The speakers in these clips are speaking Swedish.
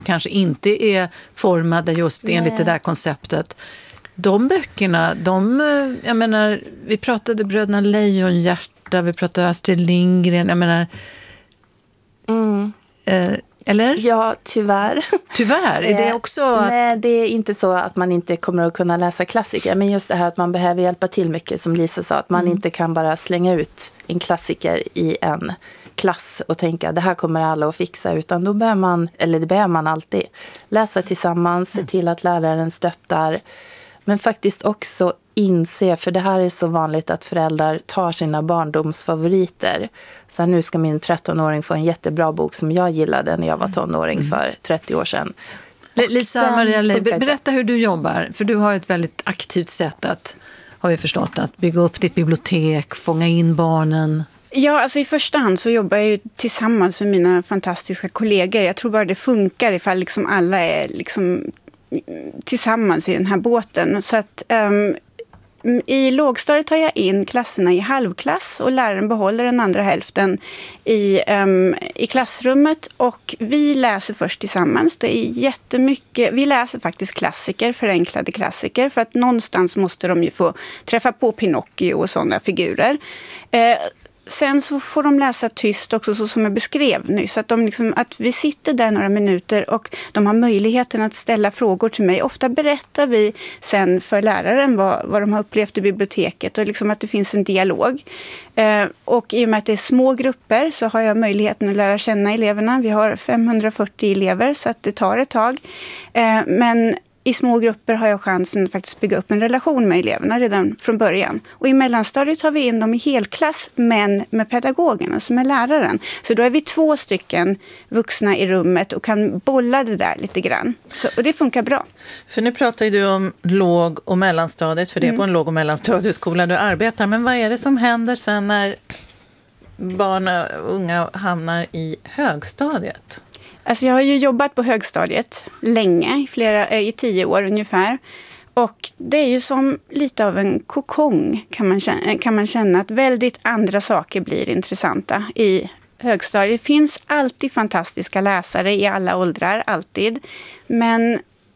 kanske inte är formade just enligt det där konceptet. De böckerna, jag menar, vi pratade Bröderna Lejonhjärta, vi pratade Astrid Lindgren, jag menar... Eller? Ja, tyvärr. Tyvärr? Är det också att... Nej, det är inte så att man inte kommer att kunna läsa klassiker. Men just det här att man behöver hjälpa till mycket, som Lisa sa. Att man inte kan bara slänga ut en klassiker i en klass och tänka det här kommer alla att fixa. Utan då behöver man alltid läsa tillsammans, se till att läraren stöttar. Men faktiskt också inse, för det här är så vanligt att föräldrar tar sina barndomsfavoriter. Så nu ska min 13-åring få en jättebra bok som jag gillade när jag var tonåring för 30 år sedan. Lisa Maria Leij, berätta hur du jobbar. För du har ett väldigt aktivt sätt har vi förstått, att bygga upp ditt bibliotek, fånga in barnen. Ja, alltså i första hand så jobbar jag ju tillsammans med mina fantastiska kollegor. Jag tror bara det funkar ifall liksom alla är liksom tillsammans i den här båten. Så att i lågstadiet tar jag in klasserna i halvklass och läraren behåller den andra hälften i klassrummet, och vi läser först tillsammans. Det är jättemycket, vi läser faktiskt klassiker, förenklade klassiker, för att någonstans måste de ju få träffa på Pinocchio och sådana figurer. Sen så får de läsa tyst också, så som jag beskrev nyss. Att vi sitter där några minuter och de har möjligheten att ställa frågor till mig. Ofta berättar vi sen för läraren vad de har upplevt i biblioteket, och liksom att det finns en dialog. Och i och med att det är små grupper så har jag möjligheten att lära känna eleverna. Vi har 540 elever, så att det tar ett tag. Men i små grupper har jag chansen att faktiskt bygga upp en relation med eleverna redan från början. Och i mellanstadiet tar vi in dem i helklass, men med pedagogen, alltså med läraren. Så då är vi 2 stycken vuxna i rummet och kan bolla det där lite grann. Och det funkar bra. För nu pratar ju du om låg- och mellanstadiet, för det är på en låg- och mellanstadieskola du arbetar. Men vad är det som händer sen när barn och unga hamnar i högstadiet? Alltså jag har ju jobbat på högstadiet länge, i 10 år ungefär. Och det är ju som lite av en kokong, kan man känna, att väldigt andra saker blir intressanta i högstadiet. Det finns alltid fantastiska läsare i alla åldrar, alltid. Men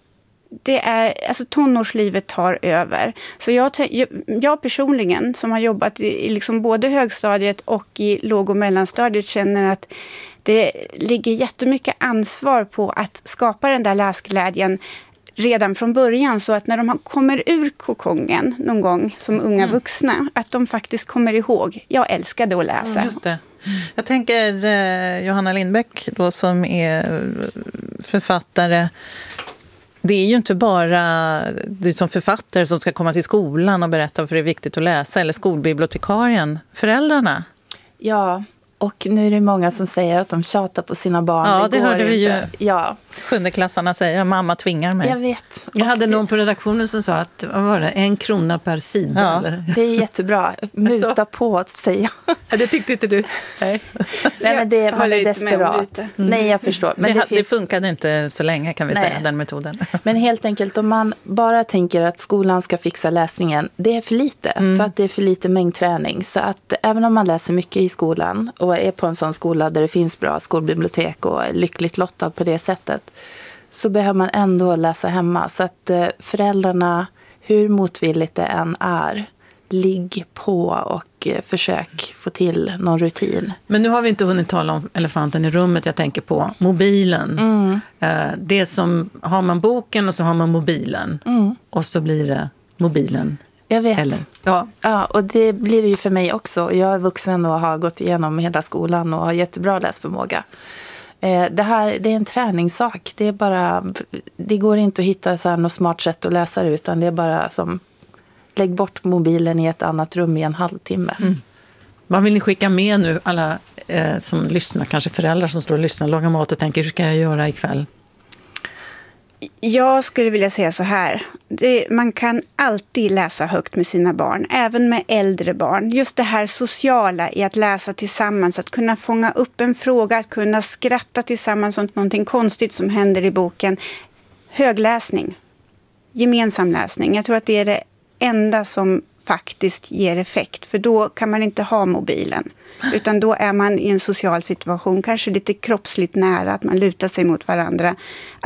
alltså tonårslivet tar över. Så jag personligen, som har jobbat i liksom både högstadiet och i låg- och mellanstadiet, känner att det ligger jättemycket ansvar på att skapa den där läsglädjen redan från början, så att när de kommer ur kokongen någon gång som unga vuxna, att de faktiskt kommer ihåg, jag älskade att läsa. Just det. Jag tänker Johanna Lindbäck då, som är författare. Det är ju inte bara du som författare som ska komma till skolan och berätta varför det är viktigt att läsa, eller skolbibliotekarien, föräldrarna. Ja, och nu är det många som säger att de tjatar på sina barn. Ja, det hörde vi ju. Ja. 7-klassarna säga, mamma tvingar mig. Jag vet. Jag hade någon på redaktionen som sa att, vad var det, 1 krona per sida? Ja. Eller? Det är jättebra. Muta på att säga. Ja, det tyckte inte du. Nej. Nej, men det var desperat. Nej, jag förstår. Men det funkade inte så länge, kan vi säga, den metoden. Men helt enkelt, om man bara tänker att skolan ska fixa läsningen, det är för lite. För att det är för lite mängdträning. Så att även om man läser mycket i skolan och är på en sån skola där det finns bra skolbibliotek och är lyckligt lottad på det sättet, så behöver man ändå läsa hemma. Så att föräldrarna, hur motvilligt det än är, ligg på och försök få till någon rutin. Men nu har vi inte hunnit tala om elefanten i rummet. Jag tänker på mobilen. Det som, har man boken och så har man mobilen. Och så blir det mobilen. Jag vet. Eller, ja, och det blir det ju för mig också. Jag är vuxen och har gått igenom hela skolan och har jättebra läsförmåga. Det är en träningssak. Det går inte att hitta så här något smart sätt att läsa det, utan det är bara som lägg bort mobilen i ett annat rum i en halvtimme. Vad vill ni skicka med nu, alla som lyssnar, kanske föräldrar som står och lyssnar, lagar mat och tänker, hur ska jag göra ikväll? Jag skulle vilja säga så här. Man kan alltid läsa högt med sina barn, även med äldre barn. Just det här sociala i att läsa tillsammans, att kunna fånga upp en fråga, att kunna skratta tillsammans om någonting konstigt som händer i boken. Högläsning, gemensam läsning. Jag tror att det är det enda som faktiskt ger effekt. För då kan man inte ha mobilen. Utan då är man i en social situation, kanske lite kroppsligt nära, att man lutar sig mot varandra.